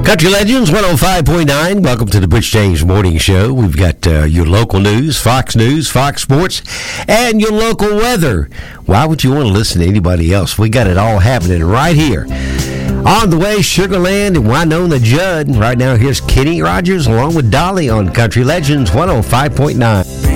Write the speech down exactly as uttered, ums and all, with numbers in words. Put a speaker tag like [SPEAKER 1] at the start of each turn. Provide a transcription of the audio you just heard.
[SPEAKER 1] Country Legends one oh five point nine. Welcome to the Butch James Morning Show. We've got uh, your local news, Fox News, Fox Sports, and your local weather. Why would you want to listen to anybody else? We got it all happening right here. On the way, Sugar Land and Wynonna Judd. Right now, here's Kenny Rogers along with Dolly on Country Legends one oh five point nine.